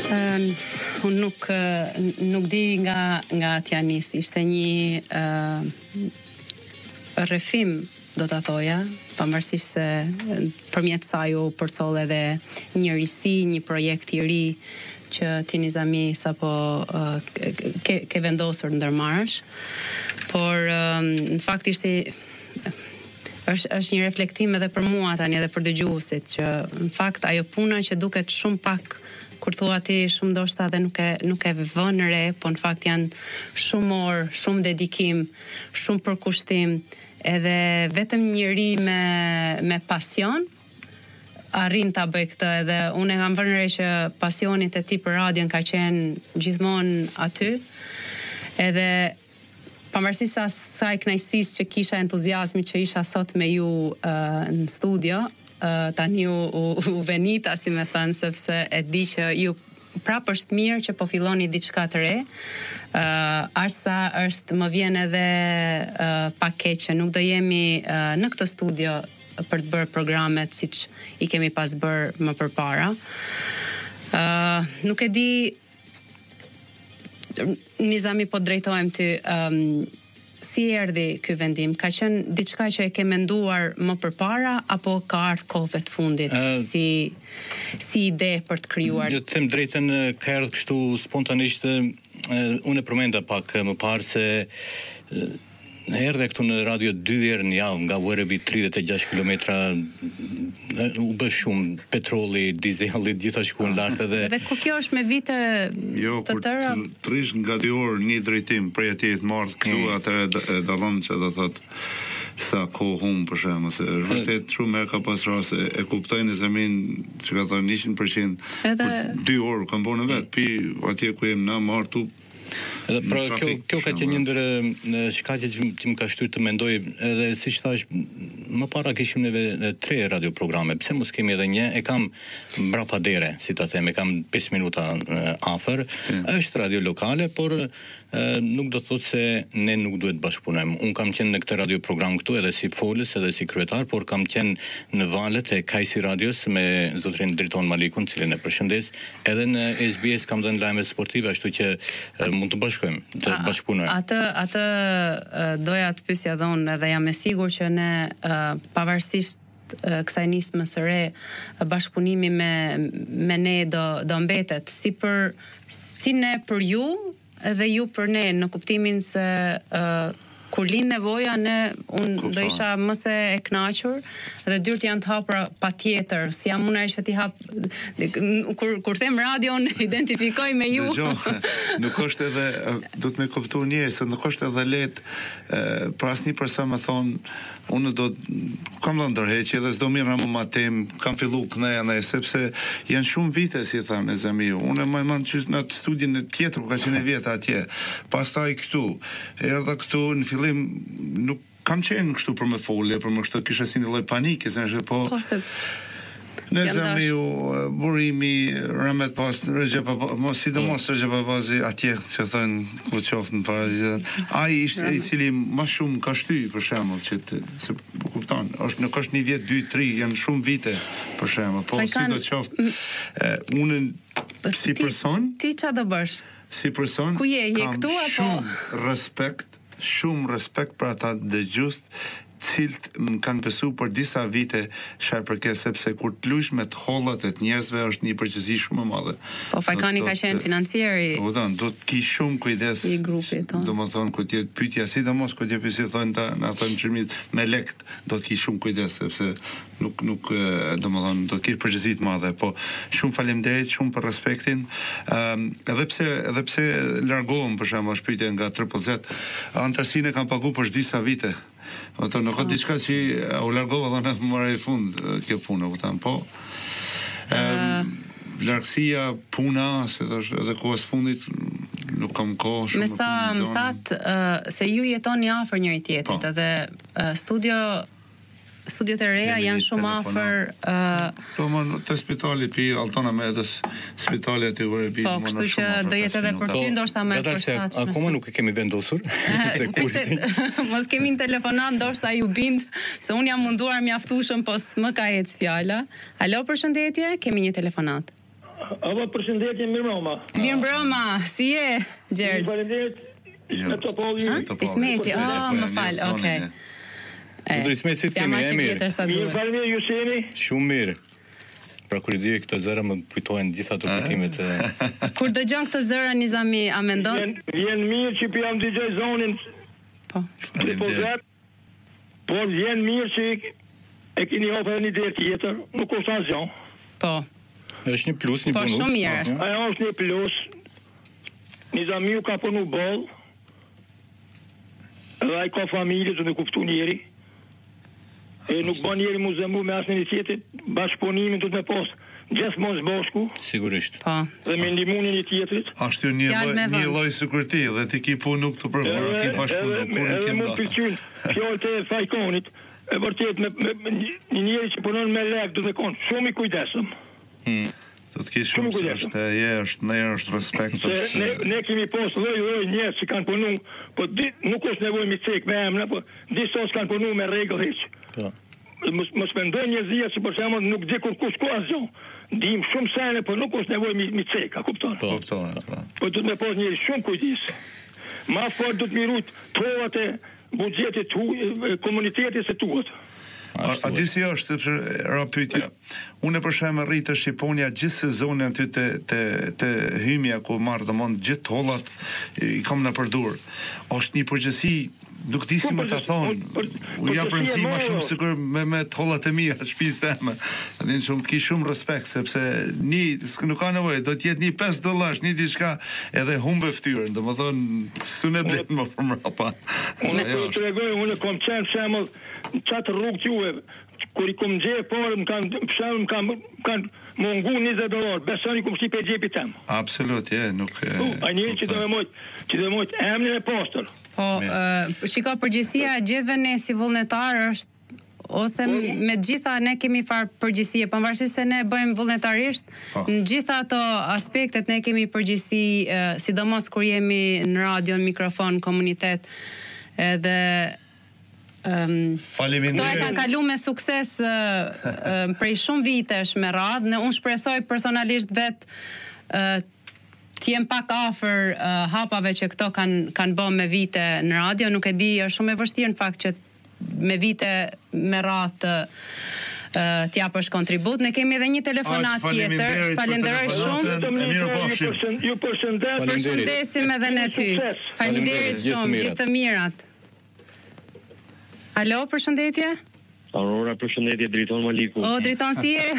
Unë nuk di nga Tjanis, ishte një rrëfim, do ta thoja, pavarësisht se përmjet saj u përcoll edhe një risi, një projekt i ri që ti Nizami sapo ke vendosur ndërmarrësh, por në fakt ishte është një reflektim edhe për mua tani edhe për dëgjuesit që në fakt ajo puna që duket shumë pak kur thua ti shumë ndoshta edhe nuk e vën re, po në fakt janë shumë orë, shumë dedikim, shumë përkushtim, edhe vetëm njëri me pasion arrin ta bëj këtë, edhe unë e kam vënë re që pasionit e tij për radion ka qenë gjithmonë aty, edhe pavarësisht se asaj kënaqësisë që kisha, entuziazmi që isha sot me ju në studio, tani u venita, si me thënë, sepse e di që ju prapë është mirë që po filloni diçka të re, aq sa është më vjen edhe pak keq që nuk do jemi në këtë studio për të bërë programet siç i kemi pas bërë më përpara. Nuk e di, Nizami, po drejtohem ty, si erdhi ky vendim? Ka qenë diçka që e ke menduar më përpara apo ka ardhur kohëve të fundit si ide për të krijuar? Jo, të them drejtën, ka ardhur kështu spontanisht. Unë e përmenda pak më parë se erdhe këtu në radio 2 herë në javë, nga Werrëbi 36 kilometra, u bë shumë petrolli, dizeli, gjitha shkuan lart edhe. Dhe ku kjo është me vite të tëra? Jo, kur trish nga 2 orë një drejtim prej atje të marrë këtu, atëherë dallon që do thotë sa kohë hum për shembull, se vërtet shumë herë ka pas raste, e kuptoj në zemin që ka thënë 100%, edhe 2 orë kam bënë vet, pi atje ku jem na martu. Edhe pra kjo ka qenë një ndër shkaqet që më ka shtyr të mendoj, edhe siç thash, më para kishim neve 3 radioprograme, pse mos kemi edhe një, e kam mbrapa dere, si ta them, e kam 5 minuta afër, është radio lokale, por nuk do thotë se ne nuk duhet bashkëpunojmë. Un kam qenë në këtë radioprogram këtu edhe si folës edhe si kryetar, por kam qenë në valët e Kajsi Radios me zotrin Driton Malikun, cilin e përshëndes, edhe në SBS kam dhënë lajme sportive, ashtu që mund të bashkojmë, të bashkëpunojmë. Atë doja të pyesja dhe unë, edhe jam e sigurt që ne pavarësisht kësaj nisme së re, bashkëpunimi me ne do mbetet si ne për ju dhe ju për ne, në kuptimin se kur lind nevoja, unë do isha më se e kënaqur dhe dyert janë të hapura patjetër. Si jam unë që t'i hap kur them radion, identifikoj me ju. Nuk është edhe, do të më kuptoj një, se nuk është edhe lehtë për asnjë person më thon, unë kam dhënë ndërheqje dhe s'do mirë më matem, kam fillu kënaqë, sepse janë shumë vite, si thënë Zamiu. Unë më mend që në studion tjetër ku ka qenë vjet atje. Pastaj këtu, erdha këtu në fillim nuk kam qenë kështu për me folje, për më kështu kisha si një lloj panike, se është po. Në Zamiu, burimi, Ramet pas, sidomos Recep Papazi, atje, që thënë, ku qoftë në parazitën, ai ishte i cili më shumë ka shty, për shembull, që se kupton, nuk është një vjet, 2, 3, janë shumë vite, për shembull, po si do qoftë, unë si person, ti çfarë do bësh? Si person, ku je këtu apo? Shumë respekt për ata dëgjues cilët më kanë besu për disa vite shërpërke, sepse kur të lush me të hollat e të njerëzve është një përgjegjësi shumë e madhe. Po Fajkani ka qenë financieri do të ki shumë kujdes i grupit. Domethënë kur të pyetja, sidomos kur të pyesë thonë na thonë çmimis me lekt, do të ki shumë kujdes sepse nuk domethënë do të kish përgjegjësi të madhe, po shumë faleminderit shumë për respektin. Edhe pse largohem për shembull shpytje nga 3%, antarësinë kam pagu për disa vite. Ato nuk ka diçka që u largova dhe në marrë i fund kjo punë, po largësia, puna, se është edhe kohës fundit, nuk kam kohë shumë. Me sa më thatë, se ju jetoni afër njëri tjetrit, edhe studiot e reja janë shumë afër. Po më të spitalit pi Altona Medës, spitalit aty Werrëbi. Po, kështu që do jetë edhe për ty ndoshta më e përshtatshme. Akoma nuk e kemi vendosur. Mos kemi një telefonat, ndoshta ju bind, se unë jam munduar mjaftueshëm, po s'më ka ecë fjala. Alo, përshëndetje, kemi një telefonat. Ava përshëndetje mirëmbrëma. Mirëmbrëma, si je, Gjergj? Faleminderit. Me të polli. Ismeti, më fal, okay. Ismeti, si kemi, mirë. Mirë, faleminderit, ju si jeni? Shumë mirë. Pra kur i di këtë zëra më kujtohen gjitha të kujtimet. Kur dëgjon këtë zëra Nizami, a mendon? Vjen mirë që jam dëgjoj zonin. Po. Por vjen mirë që e keni hapur një derë tjetër, nuk është asgjë. Po. Është një plus, një bonus. Po shumë mirë është. Ajo është një plus. Nizamiu ka punu boll. Edhe ai ka familje, të me kuptu njeri. E nuk bën njeri mu zëmbu me asnjë tjetër, bashkëpunimin do të me pas gjithmonë bashku. Sigurisht. Po. Dhe me ndihmunin e tjetrit. Ashtu një lloj sigurti dhe ti ki punu këtë për ti bashkëpunu, kur nuk kem dashur. Fjalët e Fajkonit, e vërtet me një njeri që punon me lek do të konë shumë i kujdesshëm. Do të kesh shumë është respekt. Ne kemi pas lloj njerëz që kanë punu, po nuk është nevojë mi cek me emra, po disa kanë punu me rregull hiç. Po. Mos mendoj njerëzia që për shembull nuk di kur kush ka asgjë. Dim shumë sene, po nuk është nevojë mi cek, a kupton? Po, kupton. Po do të më pas njëri shumë kujdes. Ma fort do të mirut trovat e buxhetit tuaj, komunitetit së tuaj. A di si është, sepse ra pyetja. Unë për shembull rri të Shqiponia gjithë sezonin aty te hymja ku marr domon gjithë hollat i kam në përdur. Është një përgjithësi, nuk di si më ta thon. Unë jam përgjithësi më shumë sigur me hollat e mia, shtëpisë time. Din shumë të kish shumë respekt sepse nuk ka nevojë, do të jetë një $5, një diçka edhe humbe fytyrën, domethën s'u ne blen më për mbrapa. Unë të tregoj, unë kam qenë shembull çatë rrugë juve, kur i kom gjeje parë, më kanë mungu $20, besoni kum shqip e gjepit tem. Absolut, nuk... A një që dhe mojt emnin e pastër. Po, shiko, përgjësia e gjithve ne si vullnetar është, ose me gjitha ne kemi farë përgjësie, pavarësisht se ne bëjmë vullnetarisht, në gjitha ato aspektet ne kemi përgjësi, sidomos kur jemi në radio, në mikrofon, komunitet, edhe Faleminderit. To e kanë kalu me sukses prej shumë vitesh me radhë. Unë shpresoj personalisht vetë t'jem pak afër hapave që këto kanë bë me vite në radio. Nuk e di, është shumë e vështirë në fakt që me vite me radhë t'japësh kontribut. Ne kemi edhe një telefonat tjetër. Falenderoj shumë. Ju përshëndet. Përshëndesim edhe ne ty. Faleminderit shumë, gjithë të mirat. Alo, përshëndetje? Aurora, përshëndetje, Driton Maliku. O, Driton, si e?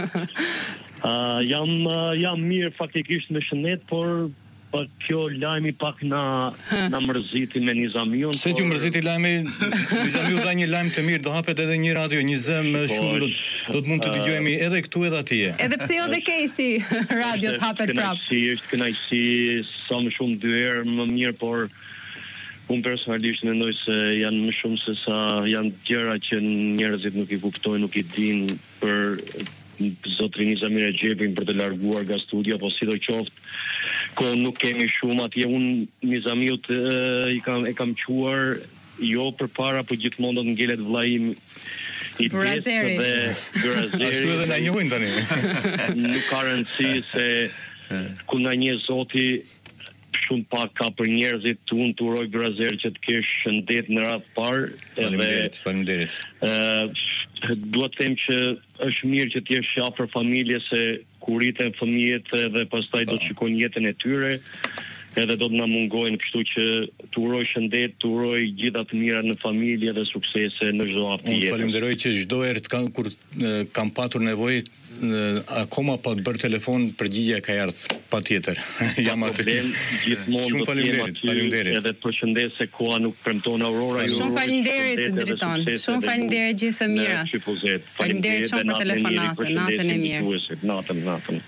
Jam mirë faktikisht me shëndet, por kjo lajmi pak na mërziti me Nizamiun. Se t'ju mërziti lajmi, Nizamiu dha një lajm të mirë, do hapet edhe një radio, një zëm shumë, do të mund të dëgjojemi edhe këtu edhe atje. Edhe pse jo dhe Kesi, radio të hapet prap. Kënaqësi, sa më shumë dy herë më mirë, por unë personalisht mendoj se janë më shumë se sa janë gjëra që njerëzit nuk i kuptojnë, nuk i dinë për zotrin Nizamir e Gjepin për të larguar nga studia, po sidoqoftë, ko nuk kemi shumë atje. Unë Nizamiut e kam quar jo përpara, po gjithmonë do të ngelet vllai im i Burazeri. Ashtu edhe na njohin tani. Nuk ka rëndësi se ku na një zoti shumë pak ka për njerëzit, unë të uroj Brazer që të kesh shëndet në radhë parë. Faleminderit. Duhet të them që është mirë që t'jesh afër familje, se kur rriten fëmijët dhe pastaj do të shikojnë jetën e tyre, edhe do të na mungojnë, kështu që të uroj shëndet, të uroj gjitha të mira në familje dhe suksese në çdo hap tjetër. Unë falenderoj që çdo herë kur kam patur nevojë, akoma pa të bërë telefon, përgjigjja ka ardhur patjetër. Jam aty. Shumë faleminderit. Edhe të përshëndes se koha nuk premton Aurora. Shumë faleminderit Driton. Shumë faleminderit gjithë të mirat. Faleminderit shumë për telefonatën. Natën e mirë. Natën.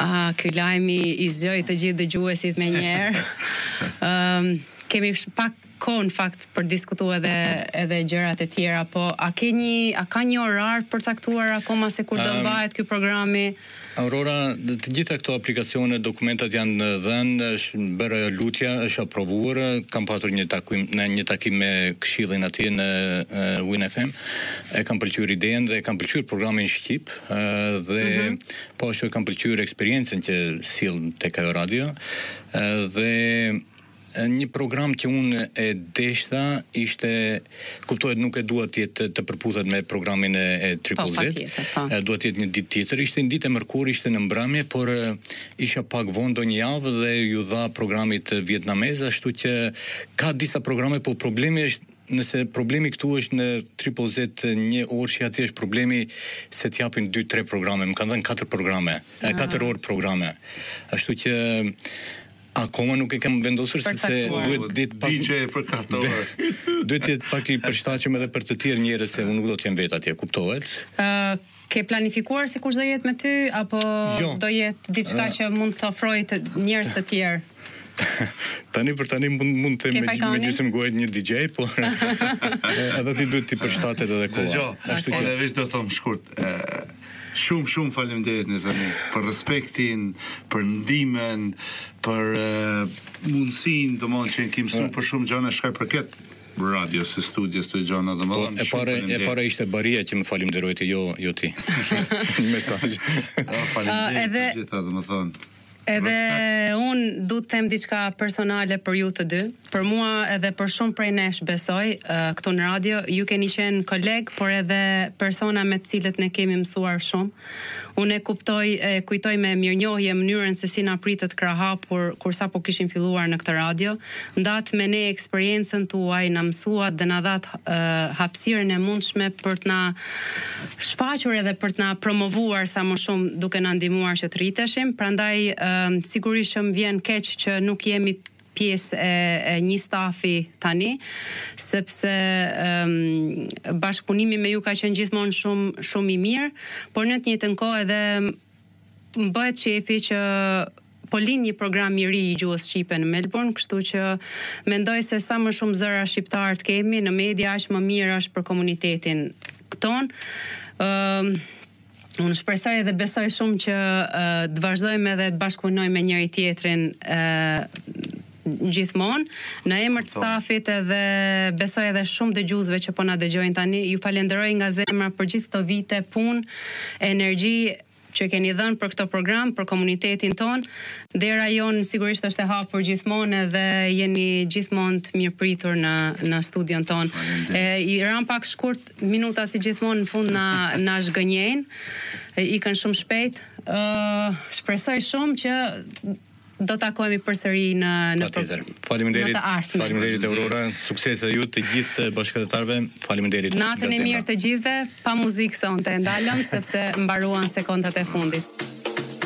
Ky lajmi i zgjoj të gjithë dëgjuesit me njerë. Kemi pak kohë në fakt për diskutu edhe gjërat e tjera, po a ka një orar përcaktuar akoma se kur do mbahet ky programi? Aurora, të gjitha këto aplikacione, dokumentat janë dhënë, është bërë lutja, është aprovuar, kam patur një takim me këshillin atje në Win FM, e kam pëlqyer idenë dhe kam pëlqyer programin shqip, dhe po ashtu kam pëlqyer eksperiencën që sill tek ajo radio, dhe një program që unë e deshta ishte, kuptohet, nuk e dua të jetë të përputhet me programin e Triple Z, duhet të jetë një ditë tjetër, ishte një ditë e mërkur, ishte në mbrëmje, por isha pak vonë do një javë dhe ju dha programit vietnamez, ashtu që ka disa programe, po problemi është, nëse problemi këtu është në Triple Z një orë, që atje është problemi se t'japin 2-3 programe, më kanë dhënë 4 programe, 4 orë programe, ashtu që akoma nuk e kam vendosur sepse duhet ditë pak DJ për 4 orë. Duhet të pak i përshtatshëm edhe për të tjerë njerëz, se unë nuk do të jem vetë atje, kuptohet? Ke planifikuar se kush do jetë me ty, apo do jetë diçka që mund të ofrojë të njerëz të tjerë? Tani për tani mund të me gjysmë gojë një DJ, por edhe ti duhet të përshtatet edhe koha. Ashtu që veç do them shkurt, shumë faleminderit Nezami për respektin, për ndihmën, për mundësinë, domethënë që kemi mësuar për shumë gjëra shkaj përket radios së studios të gjëra, domethënë. E para ishte Baria që më falenderojti, jo ti. Mesazh. Faleminderit gjithë, domethënë. Edhe unë du të them diçka personale për ju të dy. Për mua edhe për shumë prej nesh besoj, këtu në radio, ju keni qenë koleg, por edhe persona me të cilët ne kemi mësuar shumë. Unë e kujtoj me mirënjohje mënyrën se si na pritet krahapur kur sapo kishim filluar në këtë radio. Ndat me ne eksperiencën tuaj, na mësuat dhe na dhat hapësirën e mundshme për të na shfaqur edhe për të na promovuar sa më shumë, duke na ndihmuar që të rriteshim. Prandaj sigurisht që më vjen keq që nuk jemi pjesë e një stafi tani, sepse bashkëpunimi me ju ka qenë gjithmonë shumë i mirë, por në të njëjtën kohë edhe më bëhet qefi që po lind një program i ri i gjuhës shqipe në Melbourne, kështu që mendoj se sa më shumë zëra shqiptar të kemi në media, aq më mirë është për komunitetin ton. Unë shpresoj dhe besoj shumë që të vazhdojmë edhe të bashkëpunojmë me njëri tjetrin gjithmonë, në emër të stafit, edhe besoj edhe shumë dëgjuesve që po na dëgjojnë tani. Ju falenderoj nga zemra për gjithë këto vite punë, energji që keni dhënë për këtë program, për komunitetin ton. Dera jonë sigurisht është e hapur gjithmonë edhe jeni gjithmonë të mirëpritur në studion ton. I ran pak shkurt minuta si gjithmonë në fund na zhgënjejnë, ikën shumë shpejt. Shpresoj shumë që do takohemi përsëri në Faleminderit. Faleminderit Aurora, suksese ju të gjithë bashkëdhetarëve. Faleminderit. Natën e mirë të gjithëve, pa muzikë sonte ndalëm sepse mbaruan sekondat e fundit.